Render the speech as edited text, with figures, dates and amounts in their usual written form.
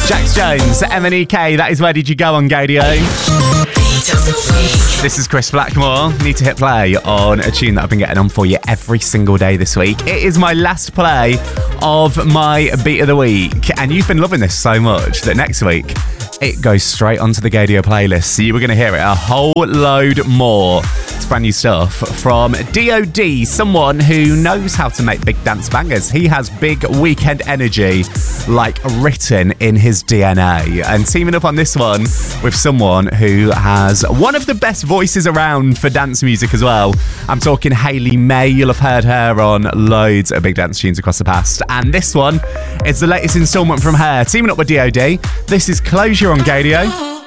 Jax Jones, MNEK, that is Where Did You Go on Gadio. This is Chris Blackmore. Need to hit play on a tune that I've been getting on for you every single day this week. It is my last play of my Beat of the Week, and you've been loving this so much that next week it goes straight onto the Gadio playlist, so you were going to hear it a whole load more. It's brand new stuff from DOD, someone who knows how to make big dance bangers. He has big weekend energy, like written in his DNA. And teaming up on this one with someone who has one of the best voices around for dance music as well. I'm talking Hayley May. You'll have heard her on loads of big dance tunes across the past. And this one is the latest instalment from her. Teaming up with DOD, this is Closure on Gadio.